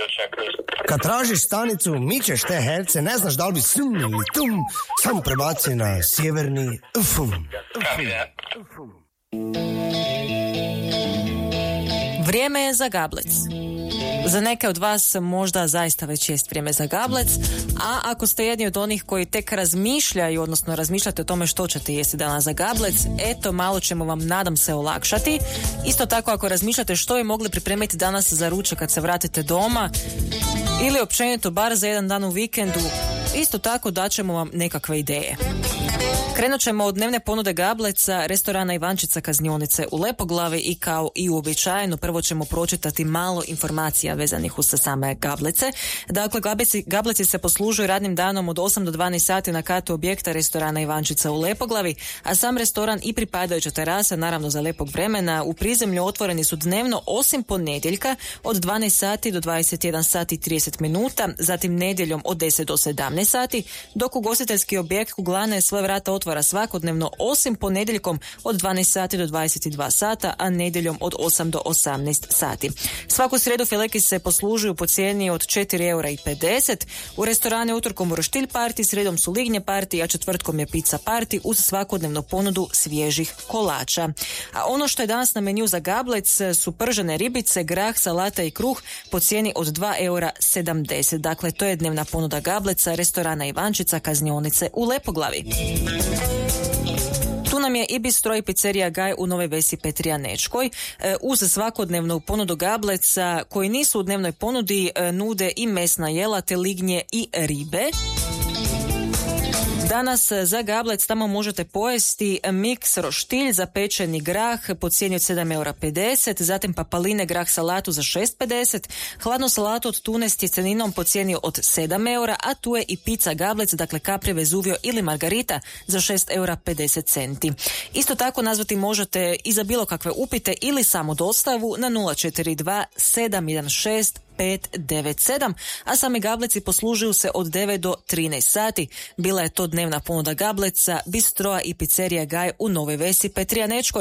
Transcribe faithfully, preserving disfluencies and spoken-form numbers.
Kad tražiš stanicu, mičeš te herce, ne znaš da li bi sum ili tum, samo prebaci na sjeverni fum. Vrijeme je za gablec. Za neke od vas možda zaista već jest vrijeme za gablec, a ako ste jedni od onih koji tek razmišljaju, odnosno razmišljate o tome što ćete jesti danas za gablec, eto malo ćemo vam, nadam se, olakšati. Isto tako ako razmišljate što bi mogli pripremiti danas za ručak kad se vratite doma ili općenito bar za jedan dan u vikendu, isto tako daćemo vam nekakve ideje. Krenut ćemo od dnevne ponude gableca restorana Ivančica Kaznionice u Lepoglavi i kao i uobičajeno prvo ćemo pročitati malo informacija vezanih uz same gablece. Dakle, gableci, gableci se poslužuju radnim danom od osam do dvanaest sati na katu objekta restorana Ivančica u Lepoglavi, a sam restoran i pripadajuća terasa, naravno za lijepog vremena, u prizemlju otvoreni su dnevno osim ponedjeljka od dvanaest sati do dvadeset jedan sati i trideset minuta, zatim nedjeljom od deset do sedamnaest sati, dok ugostiteljski objekt Kuglane svoje vrata otvara svakodnevno osim ponedjeljkom od dvanaest sati do dvadeset dva sata, a nedjeljom od osam do osamnaest sati. Svaku srijedu fileki se poslužuju po cijeni od četiri eura i pedeset. U restorane utorkom roštilj parti, srijedom su lignje parti, a četvrtkom je pizza parti uz svakodnevnu ponudu svježih kolača. A ono što je danas na meniju za gablec su pržene ribice, grah, salata i kruh po cijeni od dva eura sedamdeset. Dakle, to je dnevna ponuda gableca restorana Ivančica Kaznionice u Lepoglavi. Tu nam je i bistro i pizzerija Gaj u Novoj Vesi Petrijanečkoj. Uz svakodnevnu ponudu gableca koji nisu u dnevnoj ponudi nude i mesna jela te lignje i ribe. Danas za gablec tamo možete pojesti miks roštilj za pečeni grah po cijeni od sedam eura pedeset, zatim papaline grah salatu za šest pedeset, hladnu salatu od tune s tjeceninom po cijeni od sedam eura, a tu je i pizza gablec, dakle Capri, Vezuvio ili Margarita za šest eura pedeset centi. Isto tako nazvati možete i za bilo kakve upite ili samo dostavu na nula četiri dva sedam jedan šest pet devet sedam, a sami gableci poslužuju se od devet do trinaest sati. Bila je to dnevna ponuda gableca, bistroa i pizzerija Gaj u Novoj Vesi Petrijanečkoj.